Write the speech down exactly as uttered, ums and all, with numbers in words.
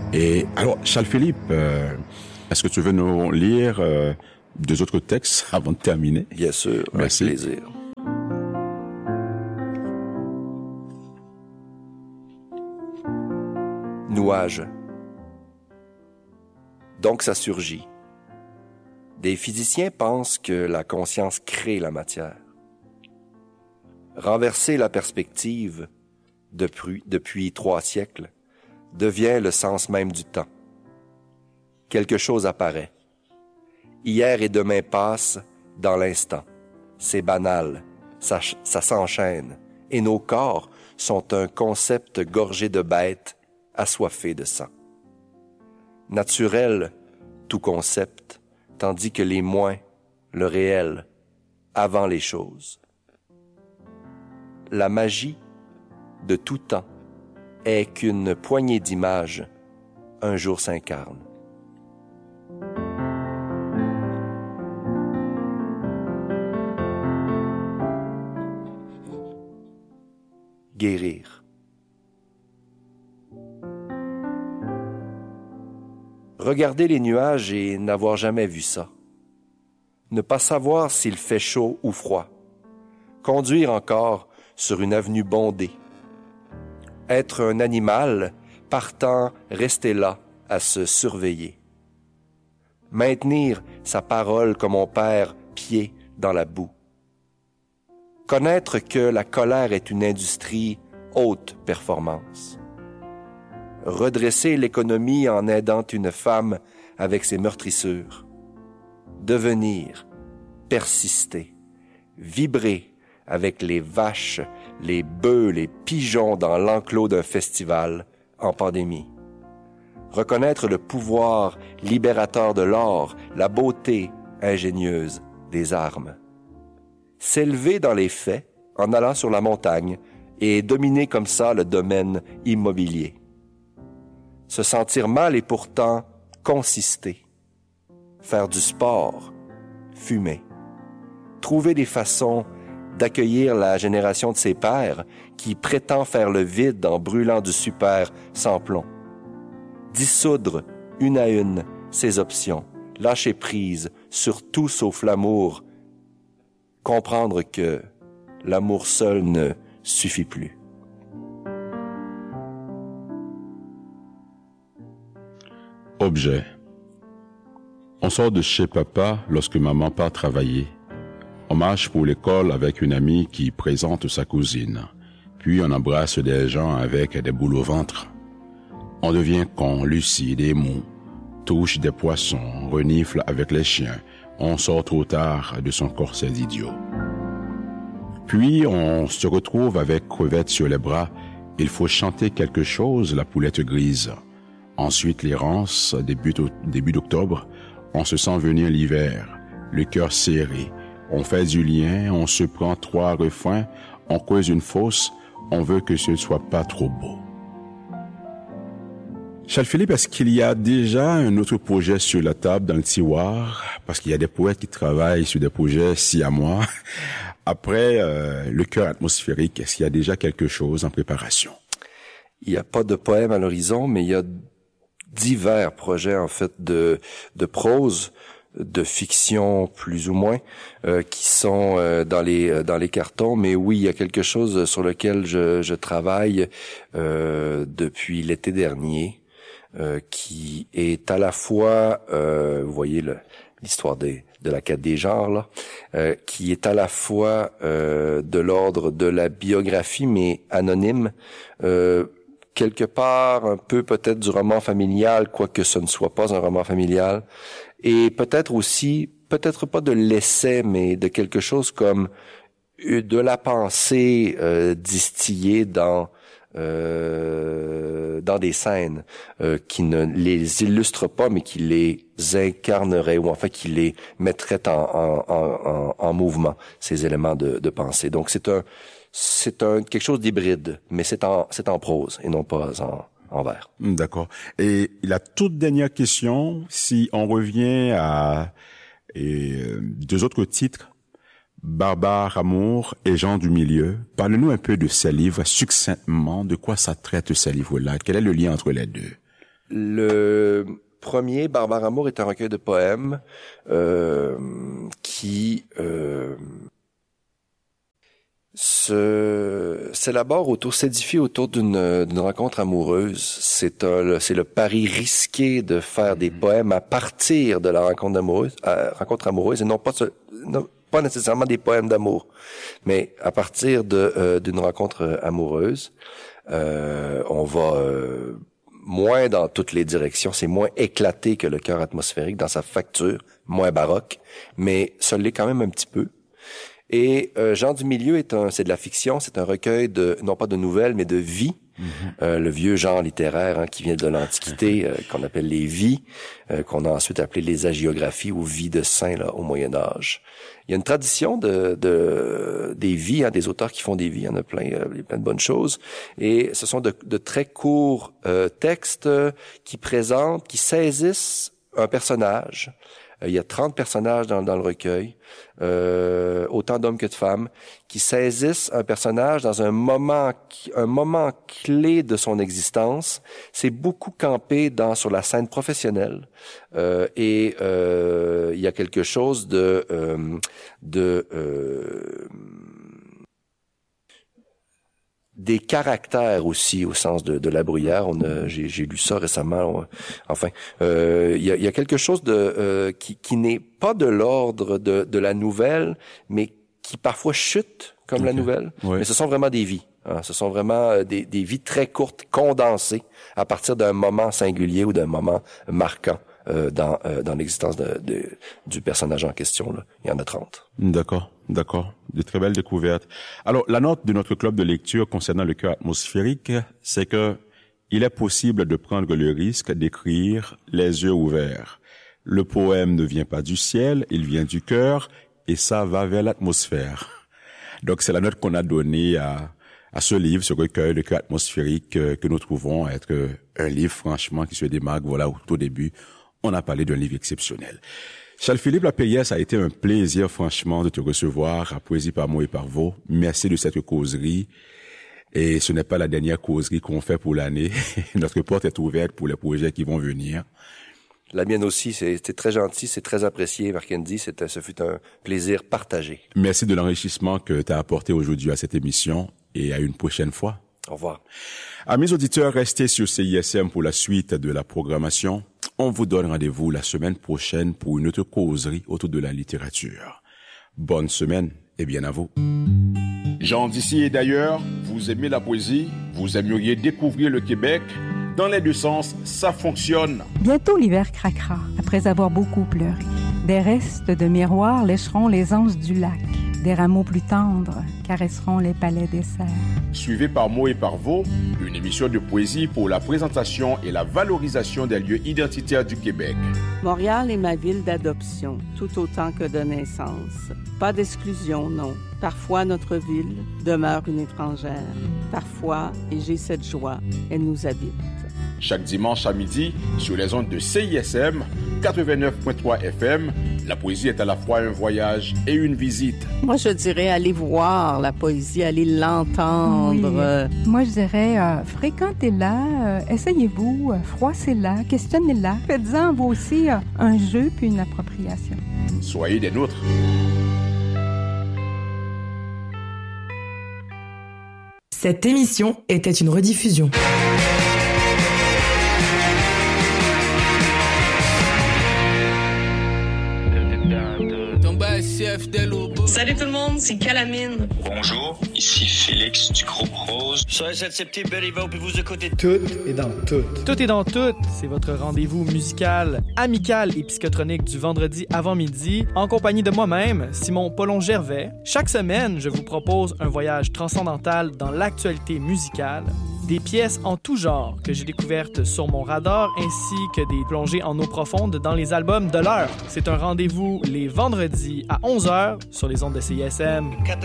Et alors, Charles-Philippe, euh, est-ce que tu veux nous lire euh, deux autres textes avant de terminer? Bien sûr, merci. Avec plaisir. Nuages. Donc ça surgit. Des physiciens pensent que la conscience crée la matière. Renverser la perspective depuis, depuis trois siècles devient le sens même du temps. Quelque chose apparaît. Hier et demain passent dans l'instant. C'est banal, ça, ça s'enchaîne, et nos corps sont un concept gorgé de bêtes assoiffées de sang. Naturel, tout concept, tandis que les moins, le réel, avant les choses. La magie de tout temps est qu'une poignée d'images un jour s'incarne. Guérir. Regarder les nuages et n'avoir jamais vu ça. Ne pas savoir s'il fait chaud ou froid. Conduire encore sur une avenue bondée. Être un animal, partant rester là à se surveiller. Maintenir sa parole comme on perd pied dans la boue. Connaître que la colère est une industrie haute performance. Redresser l'économie en aidant une femme avec ses meurtrissures. Devenir, persister, vibrer avec les vaches, les bœufs, les pigeons dans l'enclos d'un festival en pandémie. Reconnaître le pouvoir libérateur de l'or, la beauté ingénieuse des armes. S'élever dans les faits en allant sur la montagne et dominer comme ça le domaine immobilier. Se sentir mal et pourtant consister. Faire du sport, fumer. Trouver des façons d'accueillir la génération de ses pères qui prétend faire le vide en brûlant du super sans plomb. Dissoudre une à une ses options, lâcher prise sur tout sauf l'amour, comprendre que l'amour seul ne suffit plus. Objet. On sort de chez papa lorsque maman part travailler. On marche pour l'école avec une amie qui présente sa cousine. Puis on embrasse des gens avec des boules au ventre. On devient con, lucide et mou. Touche des poissons, renifle avec les chiens. On sort trop tard de son corset d'idiot. Puis on se retrouve avec crevettes sur les bras. Il faut chanter quelque chose, la poulette grise. Ensuite l'errance, début, début d'octobre. On se sent venir l'hiver, le cœur serré. On fait du lien, on se prend trois refrains, on creuse une fosse, on veut que ce ne soit pas trop beau. Charles-Philippe, est-ce qu'il y a déjà un autre projet sur la table dans le tiroir? Parce qu'il y a des poètes qui travaillent sur des projets si à moi. Après, euh, le cœur atmosphérique, est-ce qu'il y a déjà quelque chose en préparation? Il n'y a pas de poème à l'horizon, mais il y a divers projets en fait de, de prose, de fiction plus ou moins, euh, qui sont euh, dans les dans les cartons. Mais oui, il y a quelque chose sur lequel je, je travaille euh, depuis l'été dernier, euh, qui est à la fois, euh, vous voyez le, l'histoire des de la quête des genres là, euh, qui est à la fois euh, de l'ordre de la biographie mais anonyme. Euh, quelque part un peu peut-être du roman familial, quoique ce ne soit pas un roman familial, et peut-être aussi, peut-être pas de l'essai, mais de quelque chose comme de la pensée euh, distillée dans euh, dans des scènes euh, qui ne les illustrent pas, mais qui les incarneraient, ou enfin qui les mettraient en, en, en, en mouvement, ces éléments de, de pensée. Donc c'est un C'est un quelque chose d'hybride, mais c'est en c'est en prose et non pas en, en vers. D'accord. Et la toute dernière question, si on revient à et, deux autres titres, Barbare Amour et Gens du Milieu, parle-nous un peu de ces livres succinctement, de quoi ça traite ces livres-là, quel est le lien entre les deux? Le premier, Barbare Amour, est un recueil de poèmes euh, qui euh, se s'élabore autour, s'édifie autour d'une, d'une rencontre amoureuse. C'est un, c'est le pari risqué de faire des poèmes à partir de la rencontre amoureuse, à, rencontre amoureuse, et non pas, non, pas nécessairement des poèmes d'amour, mais à partir de euh, d'une rencontre amoureuse. Euh, on va euh, moins dans toutes les directions, c'est moins éclaté que le cœur atmosphérique dans sa facture, moins baroque, mais ça l'est quand même un petit peu. Et euh, Jean du Milieu est un, c'est de la fiction, c'est un recueil de, non pas de nouvelles, mais de vies. Mm-hmm. Euh, le vieux genre littéraire hein, qui vient de l'Antiquité, euh, qu'on appelle les vies, euh, qu'on a ensuite appelé les hagiographies ou vies de saints là, au Moyen Âge. Il y a une tradition de, de des vies, hein, des auteurs qui font des vies, il y en a plein, euh, plein de bonnes choses. Et ce sont de, de très courts euh, textes qui présentent, qui saisissent un personnage. Il y a trente personnages dans, dans le recueil, euh, autant d'hommes que de femmes, qui saisissent un personnage dans un moment, un moment clé de son existence. C'est beaucoup campé dans sur la scène professionnelle, euh, et euh, il y a quelque chose de euh, de euh, des caractères aussi au sens de, de la bruyère. On a, j'ai, j'ai lu ça récemment. On, enfin, euh, il y a, il y a quelque chose de euh, qui, qui n'est pas de l'ordre de, de la nouvelle, mais qui parfois chute comme okay. la nouvelle. Oui. Mais ce sont vraiment des vies. Hein, ce sont vraiment des, des vies très courtes, condensées à partir d'un moment singulier ou d'un moment marquant euh, dans, euh, dans l'existence de, de, du personnage en question. Là. Il y en a trente. D'accord. D'accord. De très belles découvertes. Alors, la note de notre club de lecture concernant le cœur atmosphérique, c'est que il est possible de prendre le risque d'écrire les yeux ouverts. Le poème ne vient pas du ciel, il vient du cœur, et ça va vers l'atmosphère. Donc, c'est la note qu'on a donnée à, à ce livre, ce recueil, le cœur atmosphérique, euh, que nous trouvons être un livre, franchement, qui se démarque. Voilà, au tout début, on a parlé d'un livre exceptionnel. Charles-Philippe Lapeyriere, ça a été un plaisir, franchement, de te recevoir à Poésie par mots et par vos. Merci de cette causerie. Et ce n'est pas la dernière causerie qu'on fait pour l'année. Notre porte est ouverte pour les projets qui vont venir. La mienne aussi, c'est, c'est très gentil, c'est très apprécié, Marc-Andy. C'était, ce fut un plaisir partagé. Merci de l'enrichissement que tu as apporté aujourd'hui à cette émission et à une prochaine fois. Au revoir. Amis auditeurs, restez sur C I S M pour la suite de la programmation. On vous donne rendez-vous la semaine prochaine pour une autre causerie autour de la littérature. Bonne semaine et bien à vous. Gens d'ici et d'ailleurs, vous aimez la poésie, vous aimeriez découvrir le Québec. Dans les deux sens, ça fonctionne. Bientôt l'hiver craquera, après avoir beaucoup pleuré. Des restes de miroirs lécheront les anses du lac. Des rameaux plus tendres caresseront les palais des serres. Suivez par mots et par vos une émission de poésie pour la présentation et la valorisation des lieux identitaires du Québec. Montréal est ma ville d'adoption, tout autant que de naissance. Pas d'exclusion, non. Parfois, notre ville demeure une étrangère. Parfois, et j'ai cette joie, elle nous habite. Chaque dimanche à midi, sur les ondes de C I S M, quatre-vingt-neuf virgule trois F M, la poésie est à la fois un voyage et une visite. Moi, je dirais aller voir la poésie, aller l'entendre. Oui. Moi, je dirais euh, fréquentez-la, euh, essayez-vous, euh, froissez-la, questionnez-la. Faites-en vous aussi euh, un jeu puis une appropriation. Soyez des nôtres. Cette émission était une rediffusion. Salut tout le monde, c'est Calamine. Bonjour, ici Félix du groupe Rose. Soyez cette petite Beliveau, puis vous écoutez Tout est dans tout. Tout est dans tout, c'est votre rendez-vous musical, amical et psychotronique du vendredi avant midi, en compagnie de moi-même, Simon Paulon-Gervais. Chaque semaine, je vous propose un voyage transcendantal dans l'actualité musicale, des pièces en tout genre que j'ai découvertes sur mon radar, ainsi que des plongées en eau profonde dans les albums de l'heure. C'est un rendez-vous les vendredis à onze heures sur les ondes de C I S M.